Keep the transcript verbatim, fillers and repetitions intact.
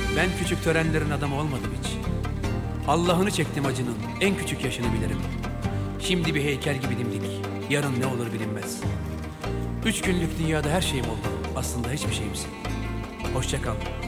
Ben küçük törenlerin adamı olmadım hiç. Allah'ını çektim acının, en küçük yaşını bilirim. Şimdi bir heykel gibi dimdik, yarın ne olur bilinmez. Üç günlük dünyada her şeyim oldu, aslında hiçbir şeyimsin. Hoşça kal.